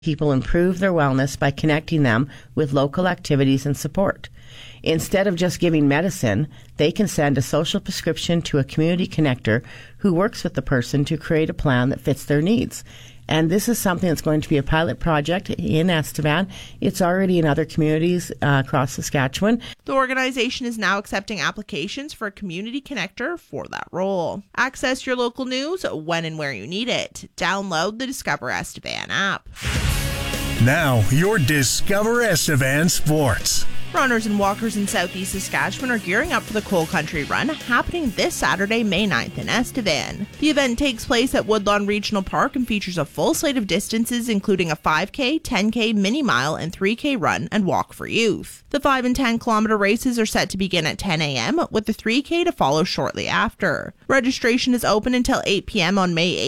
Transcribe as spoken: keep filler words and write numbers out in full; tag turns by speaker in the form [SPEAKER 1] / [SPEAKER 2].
[SPEAKER 1] People improve their wellness by connecting them with local activities and support. Instead of just giving medicine, they can send a social prescription to a community connector who works with the person to create a plan that fits their needs. And this is something that's going to be a pilot project in Estevan. It's already in other communities uh, across Saskatchewan.
[SPEAKER 2] The organization is now accepting applications for a community connector for that role. Access your local news when and where you need it. Download the Discover Estevan app.
[SPEAKER 3] Now, your Discover Estevan Sports.
[SPEAKER 2] Runners and walkers in southeast Saskatchewan are gearing up for the Coal Country Run, happening this Saturday, May ninth in Estevan. The event takes place at Woodlawn Regional Park and features a full slate of distances, including a five K, ten K, mini mile, and three K run and walk for youth. The five and ten kilometer races are set to begin at ten a.m., with the three K to follow shortly after. Registration is open until eight p.m. on May eighth.